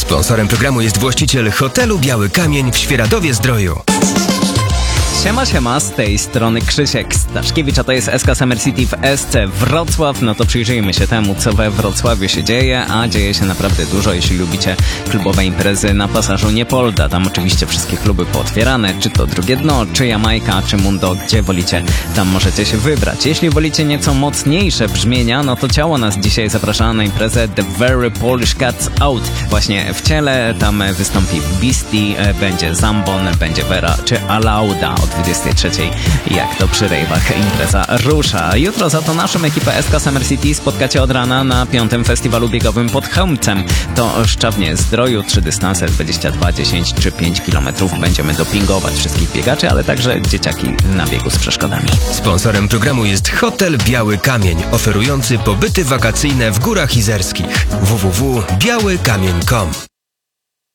Sponsorem programu jest właściciel hotelu Biały Kamień w Świeradowie-Zdroju. Siema, z tej strony Krzysiek Staszkiewicz, a to jest SK Summer City w SC Wrocław. No to przyjrzyjmy się temu, co we Wrocławiu się dzieje, a dzieje się naprawdę dużo, jeśli lubicie klubowe imprezy na Pasażu Niepolda. Tam oczywiście wszystkie kluby pootwierane, czy to Drugie Dno, czy Jamajka, czy Mundo, gdzie wolicie, tam możecie się wybrać. Jeśli wolicie nieco mocniejsze brzmienia, no to Ciało nas dzisiaj zaprasza na imprezę The Very Polish Cats Out. Właśnie w Ciele, tam wystąpi Beastie, będzie Zambon, będzie Vera, czy Alauda. O 23, jak to przy rejwach impreza rusza. Jutro za to naszą ekipę SK Summer City spotkacie od rana na 5. festiwalu biegowym pod Chełmcem. To Szczawnie-Zdroju, 3 dystanse 22, 10 czy 5 km. Będziemy dopingować wszystkich biegaczy, ale także dzieciaki na biegu z przeszkodami. Sponsorem programu jest hotel Biały Kamień, oferujący pobyty wakacyjne w Górach Izerskich. www.białykamień.com